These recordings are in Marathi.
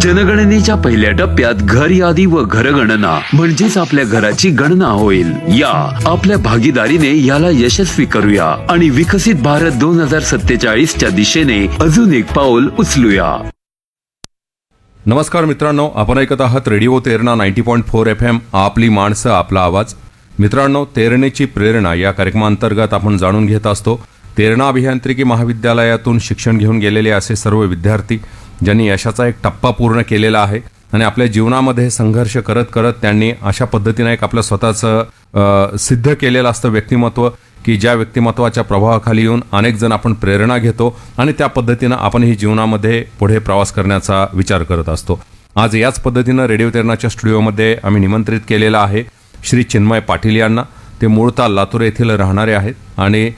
जनगणनेच्या पहिल्या टप्प्यात घर यादी व घरगणना म्हणजेच आपल्या घराची गणना होईल. या आपल्या भागीदारीने याला यशस्वी करूया आणि विकसित भारत 2047च्या दिशेने अजून एक पाऊल उचलूया. नमस्कार मित्रांनो, आपण ऐकत आहात रेडिओ तेरणा 90.4 FM, आपली माणसं आपला आवाज. मित्रांनो, तेरणेची प्रेरणा या कार्यक्रमांतर्गत आपण जाणून घेत असतो तेरणा अभियांत्रिकी महाविद्यालयातून शिक्षण घेऊन गेलेले असे सर्व विद्यार्थी ज्यांनी यशाचा एक टप्पा पूर्ण केलेला आहे आणि आपल्या जीवनामध्ये संघर्ष करत करत त्यांनी अशा पद्धतीने एक आपलं स्वतःचं सिद्ध केलेलं असतं व्यक्तिमत्व की ज्या व्यक्तिमत्वाच्या प्रभावाखाली येऊन अनेक जण आपण प्रेरणा घेतो आणि त्या पद्धतीनं आपणही जीवनामध्ये पुढे प्रवास करण्याचा विचार करत असतो. आज याच पद्धतीनं रेडिओ तेरणाच्या स्टुडिओमध्ये आम्ही निमंत्रित केलेलं आहे श्री चिन्मय पाटील यांना. ते मूळतः लातूर येथील राहणारे आहेत आणि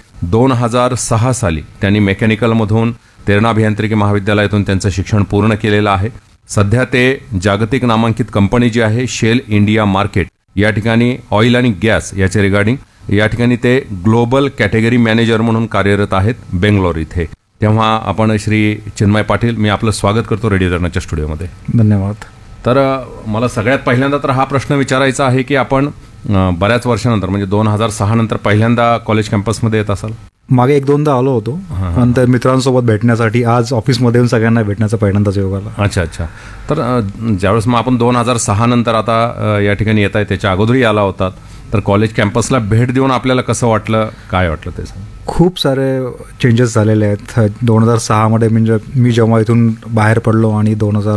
2006 साली त्यांनी मेकॅनिकलमधून तेरणा अभियांत्रिकी महाविद्यालयातून त्यांचं शिक्षण पूर्ण केलेलं आहे. सध्या ते जागतिक नामांकित कंपनी जी आहे शेल इंडिया मार्केट या ठिकाणी ऑइल आणि गॅस याचे रिगार्डिंग या ठिकाणी ते ग्लोबल कॅटेगरी मॅनेजर म्हणून कार्यरत आहेत बेंगलोर इथे. तेव्हा आपण श्री चिन्मय पाटील, मी आपलं स्वागत करतो रेडिओ तेरणाच्या स्टुडिओमध्ये. धन्यवाद. तर मला सगळ्यात पहिल्यांदा तर हा प्रश्न विचारायचा आहे की आपण बऱ्याच वर्षानंतर म्हणजे 2006 नंतर पहिल्यांदा कॉलेज कॅम्पसमध्ये येत असाल. मागे 1-2दा आलो होतो, नंतर मित्रांसोबत भेटण्यासाठी आज ऑफिसमध्ये येऊन सगळ्यांना भेटण्याचा पहिल्यांदाच योग आला. अच्छा. तर ज्यावेळेस मग आपण 2006 नंतर आता या ठिकाणी येत आहे, त्याच्या अगोदरही आला होतात, तर कॉलेज कॅम्पसला भेट देऊन आपल्याला कसं वाटलं, काय वाटलं ते सांग. खूप सारे चेंजेस झालेले आहेत. 2006 मध्ये म्हणजे मी जेव्हा इथून बाहेर पडलो आणि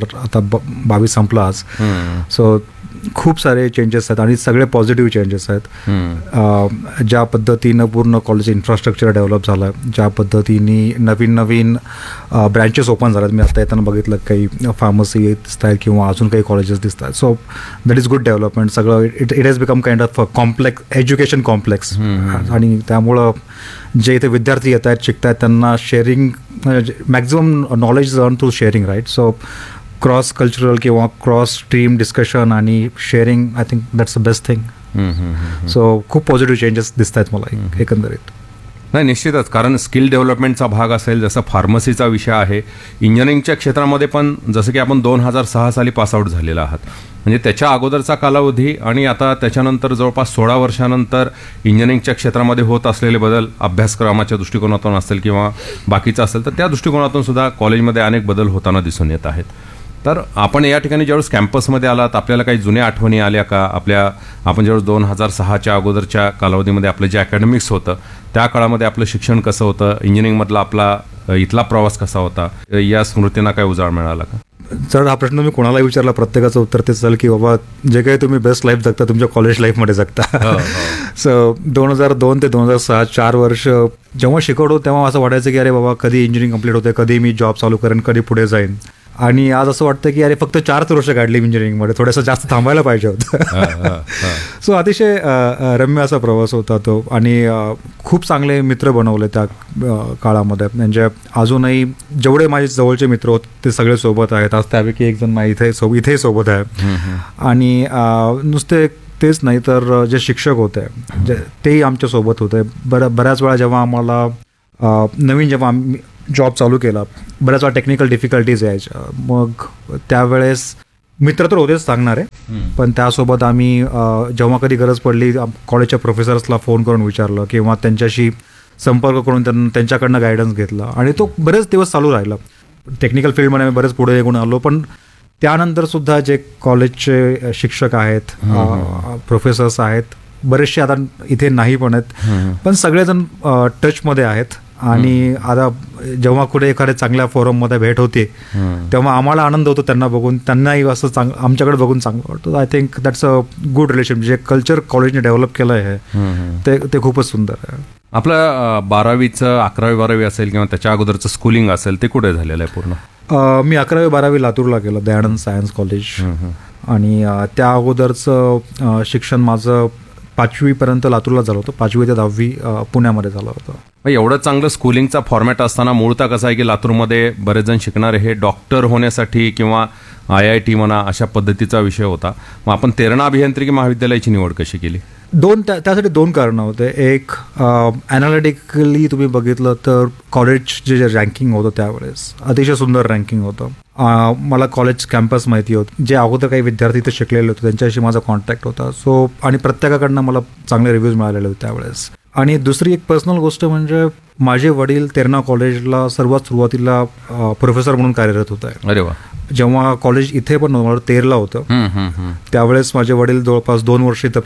2022 संपला आज, सो खूप सारे चेंजेस आहेत आणि सगळे पॉझिटिव्ह चेंजेस आहेत. ज्या पद्धतीनं पूर्ण कॉलेज इन्फ्रास्ट्रक्चर डेव्हलप झालं, ज्या पद्धतीने नवीन ब्रँचेस ओपन झाल्यात. मी आता येताना बघितलं काही फार्मसी दिसत आहेत किंवा अजून काही कॉलेजेस दिसत आहेत. So that is good development. सगळं it has become kind of complex education complex आणि त्यामुळं जे इथे विद्यार्थी येत आहेत, शिकत आहेत, त्यांना sharing maximum knowledge earn through sharing, right. So cross cultural किंवा क्रॉस स्ट्रीम डिस्कशन आणि sharing, I think that's the best thing. So खूप पॉझिटिव्ह चेंजेस दिसत आहेत मला एकंदरीत. नाही, निश्चितच, कारण स्किल डेव्हलपमेंटचा भाग असेल, जसं फार्मसीचा विषय आहे, इंजिनिअरिंगच्या क्षेत्रामध्ये पण जसं की आपण 2006 साली पासआउट झालेला आहात, म्हणजे त्याच्या अगोदरचा कालावधी आणि आता त्याच्यानंतर जवळपास 16 वर्षानंतर इंजिनिअरिंगच्या क्षेत्रामध्ये होत असलेले बदल, अभ्यासक्रमाच्या दृष्टिकोनातून असेल किंवा बाकीचं असेल, तर त्या दृष्टिकोनातून सुद्धा कॉलेजमध्ये अनेक बदल होताना दिसून येत आहेत. तर आपण या ठिकाणी ज्यावेळेस कॅम्पसमध्ये आलात, आपल्याला काही जुन्या आठवणी आल्या का आपण ज्यावेळेस 2006च्या अगोदरच्या कालावधीमध्ये आपलं जे अकॅडमिक्स होतं त्या काळामध्ये आपलं शिक्षण कसं होतं, इंजिनिअरिंगमधला आपला इथला प्रवास कसा होता, या स्मृतींना काय उजाळ मिळाला का? जर हा प्रश्न मी कोणाला विचारला, प्रत्येकाचं उत्तर तेच झालं की बाबा जे काही तुम्ही बेस्ट लाईफ जगता तुमच्या कॉलेज लाईफमध्ये जगता. सो 2002 ते 2006 4 वर्ष जेव्हा शिकवतो तेव्हा असं वाटायचं की अरे बाबा कधी इंजिनिअरिंग कंप्लीट होते, कधी मी जॉब चालू करेन, कधी पुढे जाईन. आणि आज असं वाटतं की अरे फक्त 4 वर्ष काढली इंजिनिअरिंगमध्ये, थोडंसं जास्त थांबायला पाहिजे होतं. सो अतिशय रम्य असा प्रवास होता तो आणि खूप चांगले मित्र बनवले त्या काळामध्ये. म्हणजे अजूनही जेवढे माझे जवळचे मित्र होते ते सगळे सोबत आहेत. आज त्यापैकी एक जण इथेही सोबत आहे. आणि नुसते तेच नाही तर जे शिक्षक होते तेही आमच्यासोबत होते. बऱ्याच वेळा जेव्हा आम्हाला जेव्हा आम्ही जॉब चालू केला, बऱ्याच वेळा टेक्निकल डिफिकल्टीज यायच्या. मग त्यावेळेस मित्र तर होतेच सांगणारे, पण त्यासोबत आम्ही जेव्हा कधी गरज पडली कॉलेजच्या प्रोफेसर्सला फोन करून विचारलं किंवा त्यांच्याशी संपर्क करून त्यांच्याकडनं गायडन्स घेतला आणि तो बरेच दिवस चालू राहिला. टेक्निकल फील्डमध्ये आम्ही बरेच पुढे निघून आलो, पण त्यानंतर सुद्धा जे कॉलेजचे शिक्षक आहेत, प्रोफेसर्स आहेत, बरेचसे आता इथे नाही पण आहेत, पण सगळेजण टचमध्ये आहेत. आणि आता जेव्हा कुठे एखाद्या चांगल्या फोरममध्ये भेट होते तेव्हा आम्हाला आनंद होतो त्यांना बघून, त्यांनाही असं आमच्याकडे बघून चांगलं वाटतं. I think that's a good relation. जे कल्चर कॉलेजने डेव्हलप केलं आहे ते खूपच सुंदर आहे. आपलं 12वीचं 11वी-12वी असेल किंवा त्याच्या अगोदरचं स्कूलिंग असेल ते कुठे झालेलं आहे पूर्ण? मी 11वी-12वी लातूरला केलं, दयानंद सायन्स कॉलेज. आणि त्या अगोदरचं शिक्षण माझं 5वीपर्यंत लातूरला झालं होतं. 5वी ते 10वी पुण्यामध्ये झालं होतं. एवढं चांगलं स्कूलिंगचा फॉर्मॅट असताना मूळतः कसं आहे की लातूरमध्ये बरेच जण शिकणारे हे डॉक्टर होण्यासाठी किंवा IIT म्हणा अशा पद्धतीचा विषय होता. मग आपण तेरणा अभियांत्रिकी महाविद्यालयाची निवड कशी केली? त्यासाठी दोन कारणं होते. एक, ॲनालिटिकली तुम्ही बघितलं तर कॉलेजचे जे रँकिंग होतं त्यावेळेस अतिशय सुंदर रँकिंग होतं. मला कॉलेज कॅम्पस माहिती होतं, जे अगोदर काही विद्यार्थी इथे शिकलेले होते त्यांच्याशी माझा कॉन्टॅक्ट होता. सो आणि प्रत्येकाकडनं मला चांगले रिव्ह्यूज मिळालेले होते त्यावेळेस. आणि दुसरी एक पर्सनल गोष्ट म्हणजे माझे वडील तेरणा कॉलेजला सर्वात सुरुवातीला प्रोफेसर म्हणून कार्यरत होते. अरे वा. जेव्हा कॉलेज इथे पण तेरला होतं त्यावेळेस माझे वडील जवळपास 2 वर्ष इथं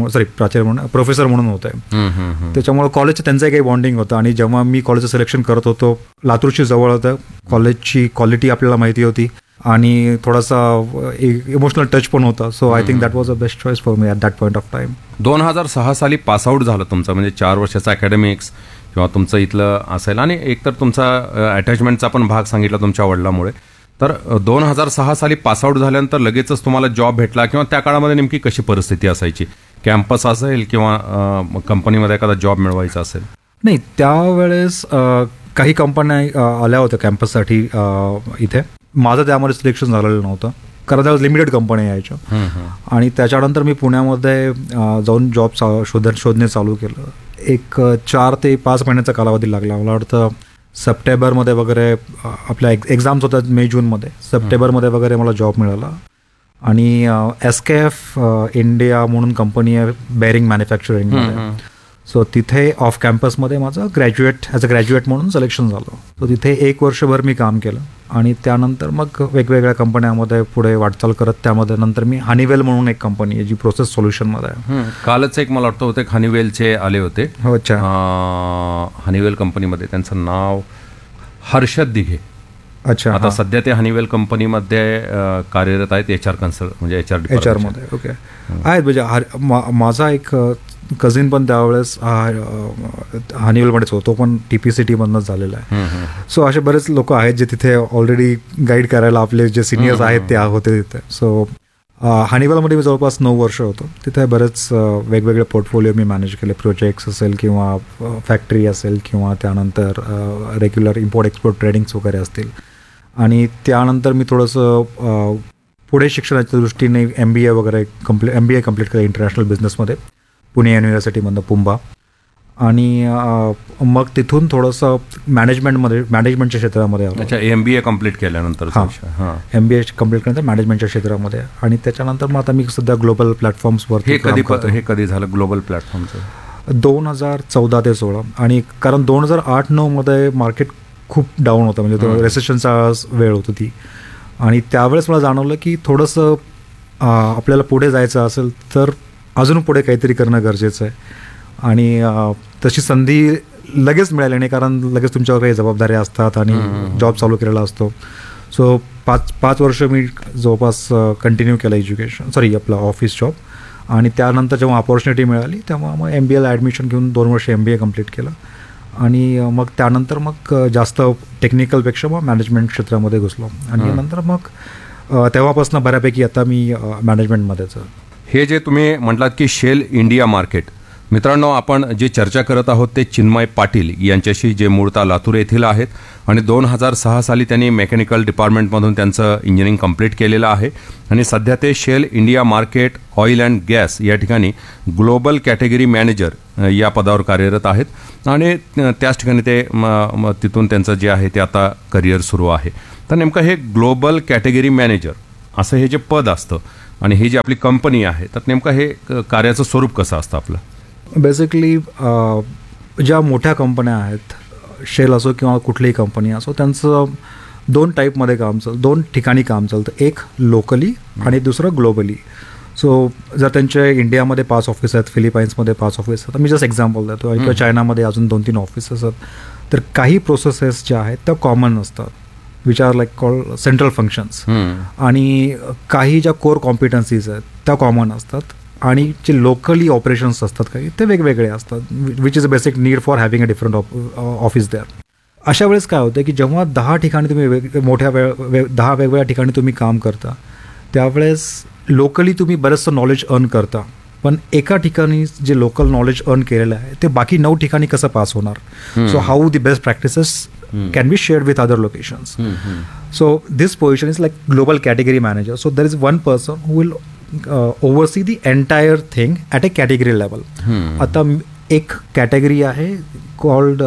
प्रोफेसर म्हणून होते. त्याच्यामुळे कॉलेजचं त्यांचं काही बॉन्डिंग होतं. आणि जेव्हा मी कॉलेजचं सिलेक्शन करत होतो, लातूरची जवळ होतं, कॉलेजची क्वालिटी आपल्याला माहिती होती आणि थोडासा इमोशनल टच पण होता. So I think that was a best choice for me at that point of time. 2006 साली पासआउट झालं तुमचं, म्हणजे 4 वर्षाचं अकॅडमिक्स किंवा तुमचं इथलं असेल आणि एकतर तुमचा अटॅचमेंटचा पण भाग सांगितला तुमच्या वडिलांमुळे. तर 2006 साली पासआउट झाल्यानंतर लगेचच तुम्हाला जॉब भेटला किंवा त्या काळामध्ये नेमकी कशी परिस्थिती असायची? कॅम्पस असेल किंवा कंपनीमध्ये एखादा जॉब मिळवायचा असेल? नाही, त्यावेळेस काही कंपन्या आल्या होत्या कॅम्पससाठी इथे. माझं त्यामध्ये सिलेक्शन झालेलं नव्हतं कारण त्यावेळेस लिमिटेड कंपन्या यायच्या. आणि त्याच्यानंतर मी पुण्यामध्ये जाऊन जॉब शोधणे चालू केलं. एक 4 ते 5 महिन्याचा कालावधी लागला. मला वाटतं सप्टेंबरमध्ये वगैरे आपल्या एक्झाम्स होतात मे जूनमध्ये. सप्टेंबरमध्ये वगैरे मला जॉब मिळाला. आणि SKF इंडिया म्हणून कंपनी आहे बेअरिंग मॅन्युफॅक्चरिंगमध्ये. सो तिथे ऑफ कॅम्पसमध्ये माझं ॲज अ ग्रॅज्युएट म्हणून सिलेक्शन झालं. सो तिथे 1 वर्षभर मी काम केलं आणि त्यानंतर मग वेगवेगळ्या कंपन्यामध्ये पुढे वाटचाल करत त्यामध्ये नंतर मी हनीवेल म्हणून एक कंपनी आहे जी प्रोसेस सोल्युशनमध्ये आहे. कालच एक मला वाटतं होते हनीवेलचे आले होते. हो, अच्छा. हनीवेल कंपनीमध्ये त्यांचं नाव हर्षद दिघे. अच्छा. आता सध्या ते हनीवेल कंपनीमध्ये कार्यरत आहेत, HR कन्सल्ट म्हणजे HR मध्ये. ओके. आहेत म्हणजे माझा एक कझिन पण त्यावेळेस हनीवेलमध्येच होतो, पण TPCT मधनंच झालेला आहे. सो असे बरेच लोक आहेत जे तिथे ऑलरेडी गाईड करायला आपले जे सिनियर्स आहेत ते होते तिथे. सो हनीवेलमध्ये मी जवळपास 9 वर्ष होतो. तिथे बरेच वेगवेगळे पोर्टफोलिओ मी मॅनेज केले. प्रोजेक्ट्स असेल किंवा फॅक्टरी असेल किंवा त्यानंतर रेग्युलर इम्पोर्ट एक्सपोर्ट ट्रेडिंग्स वगैरे असतील. आणि त्यानंतर मी थोडंसं पुढे शिक्षणाच्या दृष्टीने MBA वगैरे MBA कम्प्लीट केलं इंटरनॅशनल बिझनेसमध्ये पुणे युनिव्हर्सिटीमधनं पुंबा. आणि मग तिथून थोडंसं मॅनेजमेंटच्या क्षेत्रामध्ये आलो. अच्छा, MBA कम्प्लीट केल्यानंतर? MBA कम्प्लीट केल्यानंतर मॅनेजमेंटच्या क्षेत्रामध्ये. आणि त्याच्यानंतर मग आता मी सध्या ग्लोबल प्लॅटफॉर्म्सवर. हे कधी झालं ग्लोबल प्लॅटफॉर्मचं? 2014 ते 16. आणि कारण 2008-9 मध्ये मार्केट खूप डाऊन होतं, म्हणजे तो रेसेशनचा वेळ होती ती. आणि त्यावेळेस मला जाणवलं की थोडंसं आपल्याला पुढे जायचं असेल तर अजून पुढे काहीतरी करणं गरजेचं आहे. आणि तशी संधी लगेच मिळाली नाही कारण लगेच तुमच्यावर काही जबाबदाऱ्या असतात आणि जॉब चालू केलेला असतो. सो 5 वर्ष मी जवळपास कंटिन्यू केलं आपलं ऑफिस जॉब. आणि त्यानंतर जेव्हा अपॉर्च्युनिटी मिळाली तेव्हा मग MBAला ॲडमिशन घेऊन 2 वर्ष MBA कम्प्लीट केलं. आणि मग त्यानंतर मग जास्त टेक्निकलपेक्षा मग मॅनेजमेंट क्षेत्रामध्ये घुसलो. आणि नंतर मग तेव्हापासून बऱ्यापैकी आता मी मॅनेजमेंटमध्येच. हे जे तुम्ही म्हटलात की शेल इंडिया मार्केट, मित्रांनो आपण जे चर्चा करत आहोत ते चिन्मय पाटील यांच्याशी, जे मूळतः लातूर येथील आहेत आणि 2006 साली त्यांनी मेकॅनिकल डिपार्टमेंटमधून त्यांचं इंजिनिअरिंग कंप्लीट केलेलं आहे. आणि सध्या ते shell India market oil and gas या ठिकाणी ग्लोबल कॅटेगरी मॅनेजर या पदावर कार्यरत आहेत. आणि त्याच ठिकाणी ते तिथून त्यांचं जे आहे ते आता करिअर सुरू आहे. तर नेमकं हे ग्लोबल कॅटेगरी मॅनेजर असं हे जे पद असतं आणि ही जी आपली कंपनी आहे, तर नेमकं हे कार्याचं स्वरूप कसं असतं आपलं? बेसिकली ज्या मोठ्या कंपन्या आहेत, शेल असो किंवा कुठलीही कंपनी असो, त्यांचं 2 टाईपमध्ये काम चालतं, 2 ठिकाणी काम चालतं. एक लोकली आणि दुसरं ग्लोबली. सो जर त्यांचे इंडियामध्ये 5 ऑफिस आहेत, फिलिपाईन्समध्ये 5 ऑफिस आहेत, मी जस्ट एक्झाम्पल देतो, किंवा चायनामध्ये अजून 2-3 ऑफिस असतात, तर काही प्रोसेसेस ज्या आहेत त्या कॉमन असतात, which are like called central functions. आणि काही ज्या कोर कॉम्पिटन्सीज आहेत त्या कॉमन असतात. आणि जे लोकली ऑपरेशन्स असतात काही ते वेगवेगळे असतात, which is a basic need for having a different office there. अशा वेळेस काय होतं की जेव्हा 10 ठिकाणी तुम्ही 10 वेगवेगळ्या ठिकाणी तुम्ही काम करता, त्यावेळेस लोकली तुम्ही बरंचसं नॉलेज अर्न करता, पण एका ठिकाणी जे लोकल नॉलेज अर्न केलेलं आहे ते बाकी 9 ठिकाणी कसं पास होणार. So how the best practices can be shared with other locations. So this position is like global category manager. So there is one person who will ओव्हरसी the entire thing at a category level. आता एक कॅटेगरी आहे called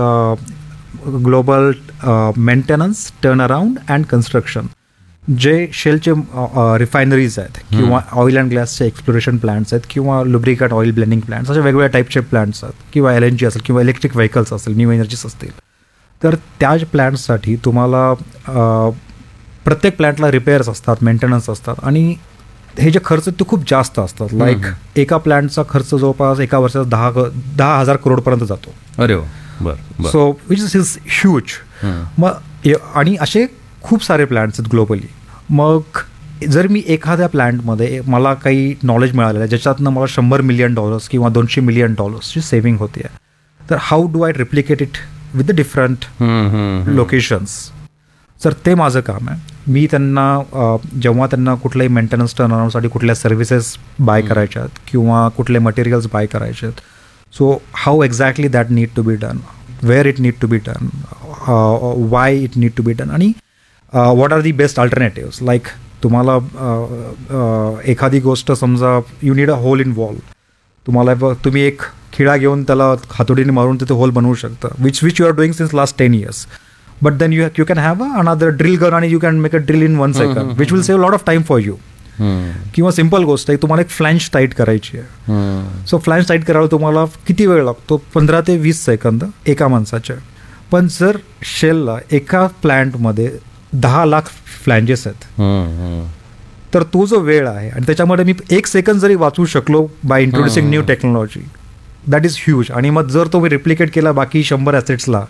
global maintenance, turn around and construction, जे शेलचे रिफायनरीज आहेत किंवा ऑइल अँड गॅसचे एक्सप्लोरेशन प्लांट्स आहेत किंवा लुब्रिकंट ऑइल ब्लेंडिंग प्लांट्स, अशा वेगवेगळ्या टाईपचे प्लांट्स आहेत किंवा LNG असेल किंवा इलेक्ट्रिक व्हेकल्स असेल, न्यू एनर्जीज असतील. तर त्या प्लांट्ससाठी तुम्हाला प्रत्येक प्लांटला रिपेअर्स असतात, मेंटेनन्स असतात आणि हे जे खर्च ते खूप जास्त असतात. लाईक एका प्लांटचा खर्च जवळपास एका वर्षात 10,000 करोडपर्यंत जातो. अरे बरं. So which is huge. मग आणि असे खूप सारे प्लांट्स आहेत ग्लोबली. मग जर मी एखाद्या प्लांटमध्ये मला काही नॉलेज मिळालेलं आहे ज्याच्यातनं मला $100 मिलियन किंवा $200 मिलियन ची सेव्हिंग होते आहे, तर how do I replicate it with the different locations. तर ते माझं काम आहे. मी त्यांना जेव्हा त्यांना कुठल्याही मेंटेनन्स टर्नअराउंडसाठी कुठल्या सर्व्हिसेस बाय करायच्या आहेत किंवा कुठले मटेरियल्स बाय करायचे आहेत, so how exactly that need to be done, wear it need to be done, why it need to be done, आणि what are the best alternatives. Like तुम्हाला एखादी गोष्ट समजा you need a whole in wall, तुम्ही एक खिळा घेऊन त्याला हातोडीने मारून तिथे होल बनवू शकता, which you R doing since last 10 years. But then you can have another drill gun and you can make a drill in 1 second, which will save a lot of time for you. किंवा सिम्पल गोष्ट आहे, तुम्हाला एक फ्लॅंज टाईट करायची आहे. सो फ्लॅंज टाईट करायला तुम्हाला किती वेळ लागतो? 15 ते 20 सेकंद एका माणसाच्या. पण जर शेलला एका प्लांटमध्ये 10 लाख फ्लॅंजेस आहेत, तर तो जो वेळ आहे आणि त्याच्यामध्ये मी 1 सेकंद जरी वाचवू शकलो bye introducing new technology, that is huge. आणि मग जर तो मी रिप्लिकेट केला बाकी 100 ॲसेट्सला,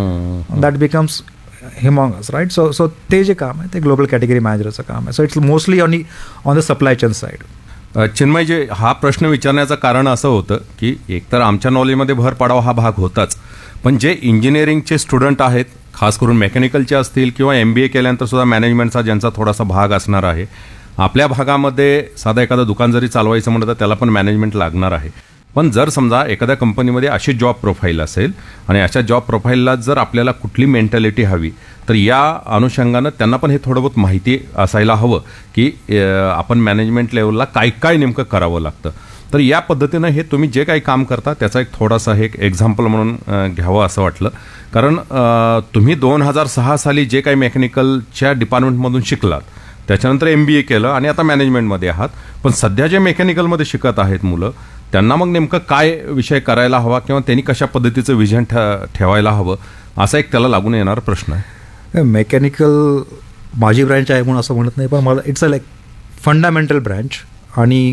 दॅट बिकम्स हिमॉंगस, राईट. सो ते जे काम आहे ते ग्लोबल कॅटेगरी मॅनेजरचं काम आहे. So it's mostly on the supply chain side. Chinmay, जे हा प्रश्न विचारण्याचं कारण असं होतं की एकतर आमच्या नॉलेजमध्ये भर पाडावा हा भाग होताच, पण जे इंजिनिअरिंगचे स्टुडंट आहेत, खास करून मेकॅनिकलचे असतील किंवा MBA केल्यानंतर सुद्धा मॅनेजमेंटचा ज्यांचा थोडासा भाग असणार आहे, आपल्या भागामध्ये साधा एखादं दुकान जरी चालवायचं म्हटलं तर त्याला पण मॅनेजमेंट लागणार आहे. पण जर समजा एखाद्या कंपनीमध्ये अशी जॉब प्रोफाईल असेल आणि अशा जॉब प्रोफाईलला जर आपल्याला कुठली मेंटॅलिटी हवी, तर या अनुषंगानं त्यांना पण हे थोडं बहुत माहिती असायला हवं की आपण मॅनेजमेंट लेवलला काय काय नेमकं करावं लागतं. तर या पद्धतीनं हे तुम्ही जे काही काम करता त्याचा एक थोडासा हे एक्झाम्पल म्हणून घ्यावं असं वाटलं. कारण तुम्ही 2006 साली जे काही मेकॅनिकलच्या डिपार्टमेंटमधून शिकलात, त्याच्यानंतर MBA केलं आणि आता मॅनेजमेंटमध्ये आहात. पण सध्या जे मेकॅनिकलमध्ये शिकत आहेत मुलं, त्यांना मग नेमकं काय विषय करायला हवा किंवा त्यांनी कशा पद्धतीचं विजन ठेवायला हवं, असा एक त्याला लागून येणारा प्रश्न आहे. मेकॅनिकल माझी ब्रँच आहे म्हणून असं म्हणत नाही, पण मला it's a like fundamental branch. आणि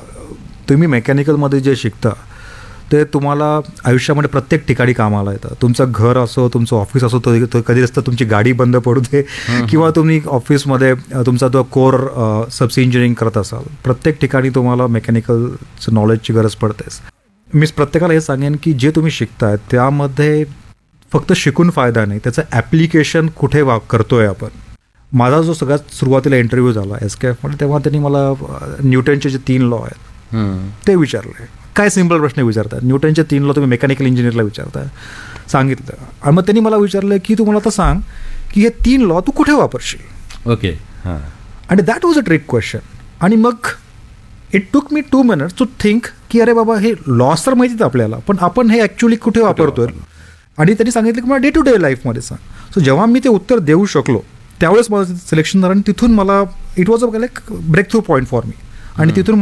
तुम्ही मेकॅनिकलमध्ये जे शिकता ते तुम्हाला आयुष्यामध्ये प्रत्येक ठिकाणी कामाला येतं. तुमचं घर असो, तुमचं ऑफिस असो, तो कधी असतं तुमची गाडी बंद पडू दे किंवा तुम्ही ऑफिसमध्ये तुमचा तो कोर सबसी इंजिनिअरिंग करत असाल, प्रत्येक ठिकाणी तुम्हाला मेकॅनिकलचं नॉलेजची गरज पडतेच. मी प्रत्येकाला हे सांगेन की जे तुम्ही शिकताय त्यामध्ये फक्त शिकून फायदा नाही, त्याचं ॲप्लिकेशन कुठे करतोय आपण. माझा जो सगळ्यात सुरुवातीला इंटरव्ह्यू झाला SKF तेव्हा त्यांनी मला न्यूटनचे जे 3 लॉ आहेत ते विचारले. काय सिम्पल प्रश्न विचारतात, न्यूटनचे 3 लॉ तुम्ही मेकॅनिकल इंजिनिअरला विचारताय, सांगितलं. आणि मग त्यांनी मला विचारलं की तू मला आता सांग की हे 3 लॉ तू कुठे वापरशील. ओके. आणि that was a trick question. आणि मग it took me 2 minutes to think की अरे बाबा हे लॉस तर माहितीच आपल्याला, पण आपण हे ॲक्च्युली कुठे वापरतोय. आणि त्यांनी सांगितलं की मला डे टू डे लाईफमध्ये सांग. सो जेव्हा मी ते उत्तर देऊ शकलो त्यावेळेस मला सिलेक्शन झालं आणि तिथून मला it was a like break through point for me. आणि तिथून